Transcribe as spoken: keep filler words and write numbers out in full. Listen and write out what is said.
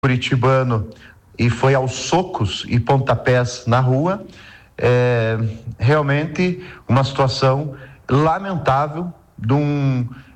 curitibano e foi aos socos e pontapés na rua. É realmente uma situação lamentável de um